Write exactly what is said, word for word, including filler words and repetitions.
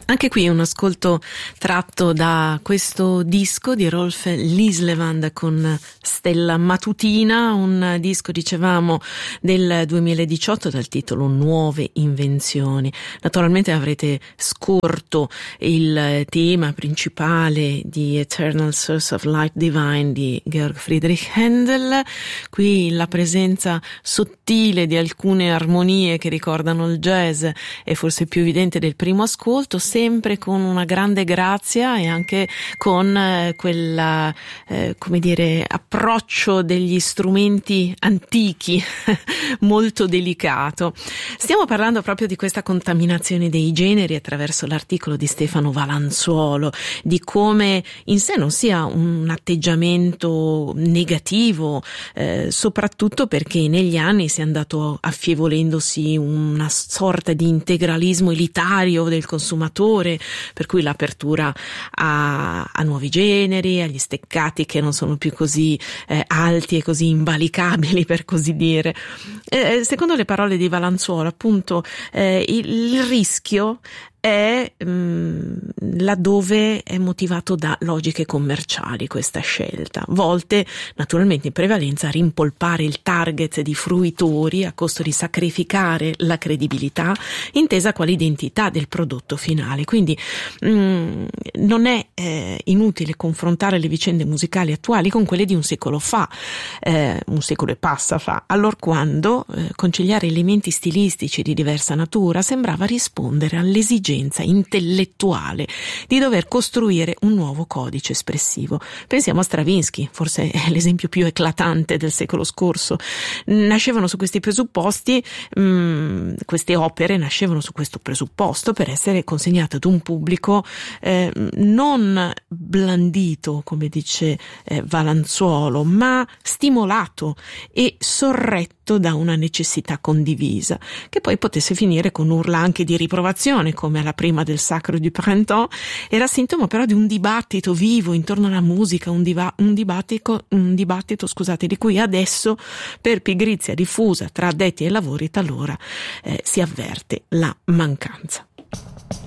Anche qui un ascolto tratto da questo disco di Rolf Lislevand con Stella Matutina, un disco, dicevamo, del duemiladiciotto dal titolo Nuove Invenzioni. Naturalmente avrete scorto il tema principale di Eternal Source of Light Divine di Georg Friedrich Händel, qui la presenza sottile di alcune armonie che ricordano il jazz è forse più evidente del primo ascolto, sempre con una grande grazia e anche con eh, quella, eh, come dire, approccio degli strumenti antichi molto delicato. Stiamo parlando proprio di questa contaminazione dei generi attraverso l'articolo di Stefano Valanzuolo, di come in sé non sia un atteggiamento negativo, eh, soprattutto perché negli anni si è andato affievolendosi una sorta di integralismo elitario del consumatore, per cui l'apertura a, a nuovi generi, agli steccati che non sono più così eh, alti e così invalicabili, per così dire. Eh, secondo le parole di Valanzuolo, appunto, eh, il, il rischio è mh, laddove è motivato da logiche commerciali questa scelta, volte naturalmente in prevalenza a rimpolpare il target di fruitori a costo di sacrificare la credibilità intesa quale identità del prodotto finale. Quindi mh, non è eh, inutile confrontare le vicende musicali attuali con quelle di un secolo fa, eh, un secolo e passa fa, allorquando eh, conciliare elementi stilistici di diversa natura sembrava rispondere all'esigenza intellettuale di dover costruire un nuovo codice espressivo. Pensiamo a Stravinsky, forse è l'esempio più eclatante del secolo scorso. Nascevano su questi presupposti, mh, queste opere nascevano su questo presupposto per essere consegnate ad un pubblico eh, non blandito, come dice eh, Valanzuolo, ma stimolato e sorretto da una necessità condivisa, che poi potesse finire con urla anche di riprovazione, come alla prima del Sacre du Printemps. Era sintomo però di un dibattito vivo intorno alla musica, un, diva- un dibattito, un dibattito scusate, di cui adesso, per pigrizia diffusa tra addetti ai lavori, talora eh, si avverte la mancanza.